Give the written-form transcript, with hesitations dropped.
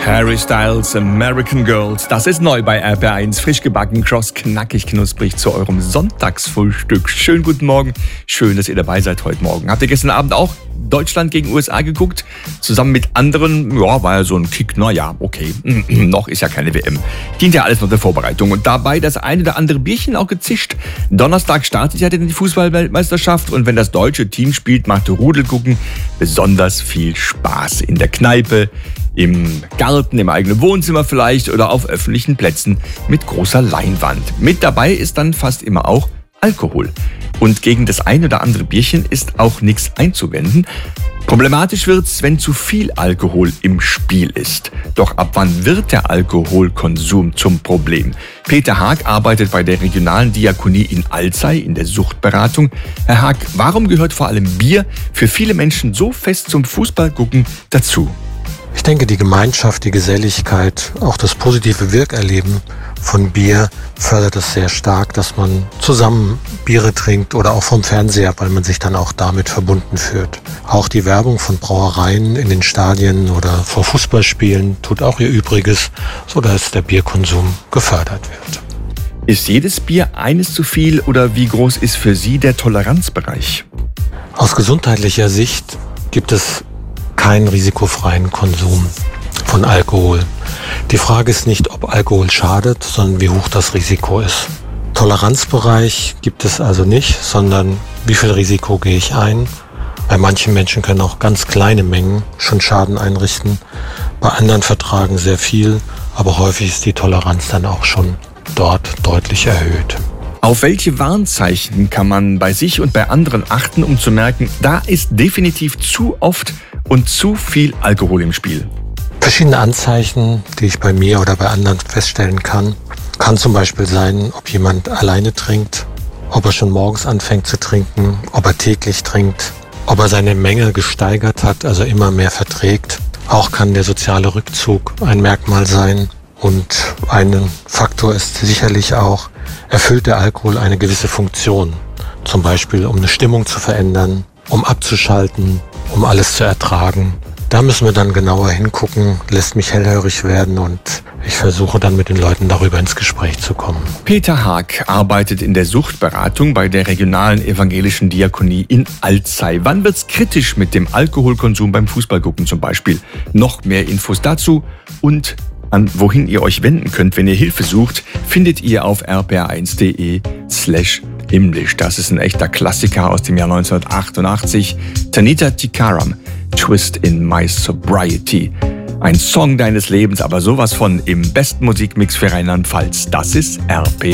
Harry Styles, American Girls. Das ist neu bei RPR1. Frisch gebacken, kross, knackig, knusprig zu eurem Sonntagsfrühstück. Schönen guten Morgen. Schön, dass ihr dabei seid heute Morgen. Habt ihr gestern Abend auch Deutschland gegen USA geguckt? Zusammen mit anderen, ja, war ja so ein Kick. Naja, okay, noch ist ja keine WM. Dient ja alles noch der Vorbereitung. Und dabei das eine oder andere Bierchen auch gezischt. Donnerstag startet ja die Fußball-Weltmeisterschaft. Und wenn das deutsche Team spielt, macht Rudelgucken besonders viel Spaß. In der Kneipe, im Garten, im eigenen Wohnzimmer vielleicht oder auf öffentlichen Plätzen mit großer Leinwand. Mit dabei ist dann fast immer auch Alkohol. Und gegen das ein oder andere Bierchen ist auch nichts einzuwenden. Problematisch wird's, wenn zu viel Alkohol im Spiel ist. Doch ab wann wird der Alkoholkonsum zum Problem? Peter Haag arbeitet bei der regionalen Diakonie in Alzey in der Suchtberatung. Herr Haag, warum gehört vor allem Bier für viele Menschen so fest zum Fußballgucken dazu? Ich denke, die Gemeinschaft, die Geselligkeit, auch das positive Wirkerleben von Bier fördert es sehr stark, dass man zusammen Biere trinkt oder auch vom Fernseher, weil man sich dann auch damit verbunden fühlt. Auch die Werbung von Brauereien in den Stadien oder vor Fußballspielen tut auch ihr Übriges, sodass der Bierkonsum gefördert wird. Ist jedes Bier eines zu viel oder wie groß ist für Sie der Toleranzbereich? Aus gesundheitlicher Sicht gibt es keinen risikofreien Konsum von Alkohol. Die Frage ist nicht, ob Alkohol schadet, sondern wie hoch das Risiko ist. Toleranzbereich gibt es also nicht, sondern wie viel Risiko gehe ich ein. Bei manchen Menschen können auch ganz kleine Mengen schon Schaden einrichten. Bei anderen vertragen sehr viel, aber häufig ist die Toleranz dann auch schon dort deutlich erhöht. Auf welche Warnzeichen kann man bei sich und bei anderen achten, um zu merken, da ist definitiv zu oft und zu viel Alkohol im Spiel? Verschiedene Anzeichen, die ich bei mir oder bei anderen feststellen kann zum Beispiel sein, ob jemand alleine trinkt, ob er schon morgens anfängt zu trinken, ob er täglich trinkt, ob er seine Menge gesteigert hat, also immer mehr verträgt. Auch kann der soziale Rückzug ein Merkmal sein. Und ein Faktor ist sicherlich auch, erfüllt der Alkohol eine gewisse Funktion. Zum Beispiel, um eine Stimmung zu verändern, um abzuschalten, um alles zu ertragen. Da müssen wir dann genauer hingucken, lässt mich hellhörig werden und ich versuche dann mit den Leuten darüber ins Gespräch zu kommen. Peter Haag arbeitet in der Suchtberatung bei der regionalen evangelischen Diakonie in Alzey. Wann wird's kritisch mit dem Alkoholkonsum beim Fußballgucken zum Beispiel? Noch mehr Infos dazu und an wohin ihr euch wenden könnt, wenn ihr Hilfe sucht, findet ihr auf rpr1.de/himmlisch. Das ist ein echter Klassiker aus dem Jahr 1988. Tanita Tikaram, Twist in My Sobriety. Ein Song deines Lebens, aber sowas von im besten Musikmix für Rheinland-Pfalz. Das ist RPR.